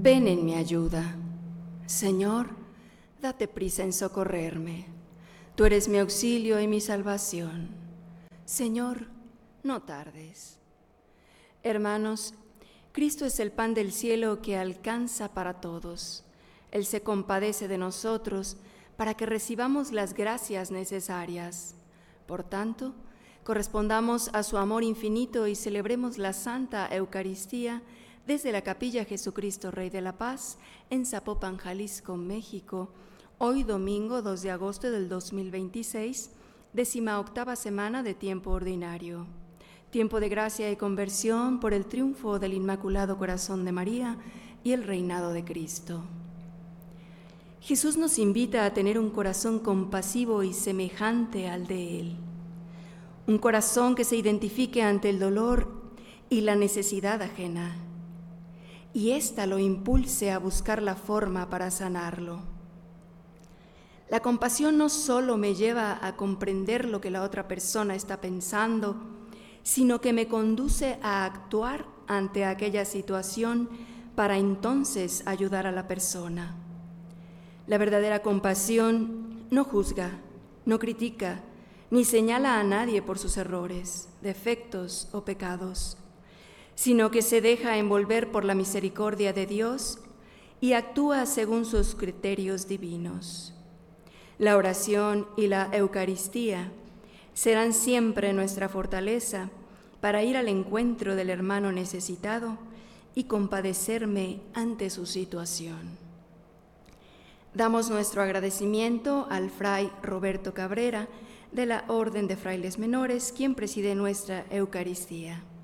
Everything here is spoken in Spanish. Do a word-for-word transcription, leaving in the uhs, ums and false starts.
Ven en mi ayuda. Señor, date prisa en socorrerme. Tú eres mi auxilio y mi salvación. Señor, no tardes. Hermanos, Cristo es el pan del cielo que alcanza para todos. Él se compadece de nosotros para que recibamos las gracias necesarias. Por tanto, correspondamos a su amor infinito y celebremos la Santa Eucaristía desde la Capilla Jesucristo Rey de la Paz en Zapopan, Jalisco, México, hoy domingo dos de agosto del dos mil veintiséis, décima octava semana de tiempo ordinario. Tiempo de gracia y conversión por el triunfo del Inmaculado Corazón de María y el reinado de Cristo. Jesús nos invita a tener un corazón compasivo y semejante al de Él. Un corazón que se identifique ante el dolor y la necesidad ajena, y ésta lo impulse a buscar la forma para sanarlo. La compasión no solo me lleva a comprender lo que la otra persona está pensando, sino que me conduce a actuar ante aquella situación para entonces ayudar a la persona. La verdadera compasión no juzga, no critica, ni señala a nadie por sus errores, defectos o pecados, sino que se deja envolver por la misericordia de Dios y actúa según sus criterios divinos. La oración y la Eucaristía serán siempre nuestra fortaleza para ir al encuentro del hermano necesitado y compadecerme ante su situación. Damos nuestro agradecimiento al Fray Roberto Cabrera de la Orden de Frailes Menores, quien preside nuestra Eucaristía.